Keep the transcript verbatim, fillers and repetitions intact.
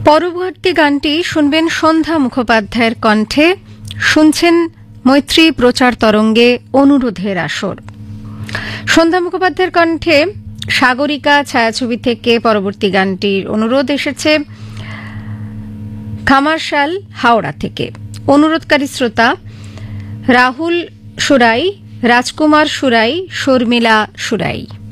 পরবর্তী গানটি শুনবেন সন্ধ্যা মুখোপাধ্যায়ের কণ্ঠে। শুনছেন মৈত্রী প্রচার তরঙ্গে অনুরোধের আসর। সন্ধ্যা মুখোপাধ্যায়ের কণ্ঠে সাগরিকা ছায়াছবি থেকে পরবর্তী গানটির অনুরোধ এসেছে খামারশাল হাওড়া থেকে। অনুরোধকারী শ্রোতা রাহুল সুরাই, রাজকুমার সুরাই, শর্মিলা সুরাই।